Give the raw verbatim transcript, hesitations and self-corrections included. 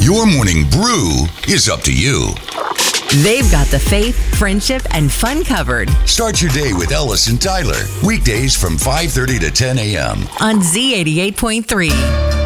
Your morning brew is up to you. They've got the faith, friendship, and fun covered Start your day with Ellis and Tyler. Weekdays from five thirty to ten a.m. on Z eighty-eight point three.